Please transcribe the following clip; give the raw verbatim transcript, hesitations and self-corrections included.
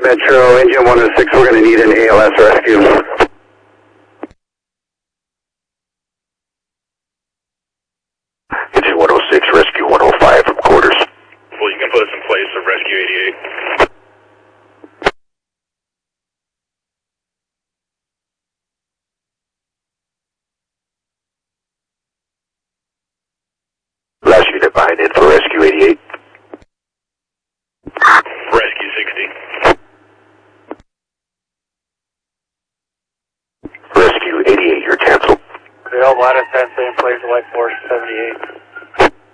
Metro, engine one oh six, we're going to need an A L S rescue. Engine one oh six, rescue one oh five from quarters. Well, you can put us in place of rescue eighty-eight. Last unit behind in for rescue eighty-eight. Rescue sixty. Rescue eighty-eight, you're canceled. Real line of ten, same place, light force seventy-eight.